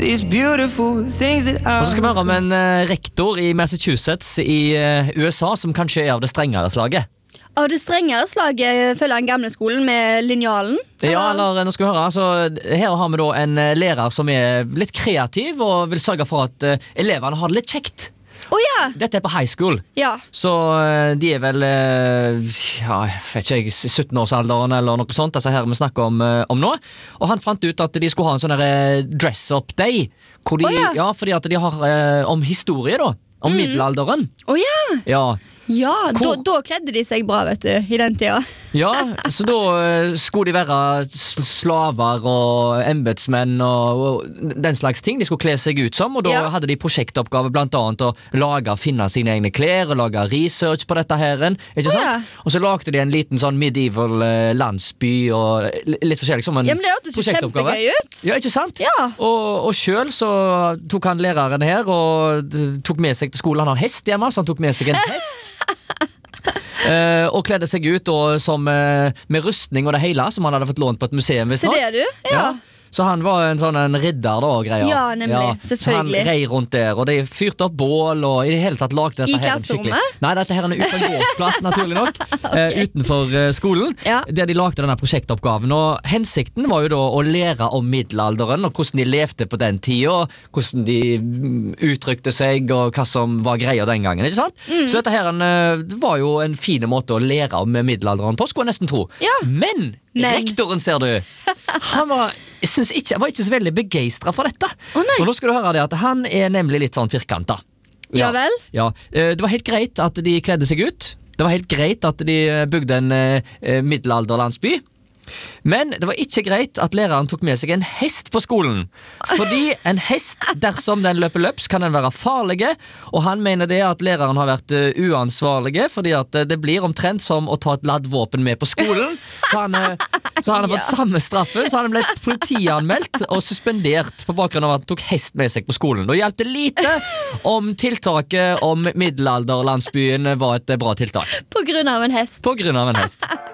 these beautiful things that Og så skal vi høre om en rektor i Massachusetts i USA som kanskje av det strengere slaget. Av det strengere slaget følger den gamle skolen med linjalen. Ja, eller nå skal vi høre altså, her har vi da en lærer som litt kreativ og vil sørge for at elevene har det litt kjekt. Ja. Dette på high school. Ja. Så de vel ja, vet ikke jeg 17-årsalderen eller noe sånt, altså her vi snakker om nå. Og han fant ut at de skulle ha en sånn dress-up day hvor de, ja, fordi at de har om historie da, om middelalderen. Ja. Ja, da kledde de seg bra, vet du, i den tida. Ja, så da skulle de være slaver og embetsmenn og den slags ting de skulle kle seg ut som, og da hadde de prosjektoppgave blant annet å finne sine egne klær og lage research på dette her, ikke sant? Og så lagde de en liten sånn medieval landsby og litt forskjellig som en men det hørtes jo kjempegøy ut. Ja, ikke sant? Ja. Og selv så tok han læreren her og tok med seg til skolen, han har hest hjemme, så han tok med seg en hest. Og kledde seg ut og med rustning og det hele som han hadde fått lånt på et museum. Så det du? Ja. Så han var en sånn ridder da og greier. Ja, nemlig, selvfølgelig. Så han rei rundt der, og de fyrte opp bål og i det hele tatt lagde dette I her skikkelig. klasserommet? Nei, dette her ute på en gårdsplass, naturlig nok. Utenfor skolen, der de lagde denne prosjektoppgaven. Og hensikten var jo da å lære om middelalderen og hvordan de levde på den tida, hvordan de uttrykte seg og hva som var greia den gangen, ikke sant? Så dette her var jo en fin måte å lære om middelalderen på, skulle jeg nesten tro. Men rektoren, ser du, han var ikke så veldig begeistret for dette. Og nå skal du høre det at han nemlig litt sånn firkantet. Ja vel? Ja, det var helt greit at de kledde seg ut. Det var helt greit at de bygde en middelalderlandsby. Men det var ikke greit at læreren tok med seg en hest på skolen. Fordi en hest, dersom den løper løps, kan den være farlige. Og han mener det at læreren har vært uansvarlige, fordi at det blir omtrent som å ta et laddvåpen med på skolen. Så han har fått samme straffen. Så han ble politianmeldt og suspendert på bakgrunn av at han tok hest med seg på skolen. Da hjalp det lite om tiltaket om middelalderlandsbyen var et bra tiltak. På grunn av en hest. På grunn av en hest.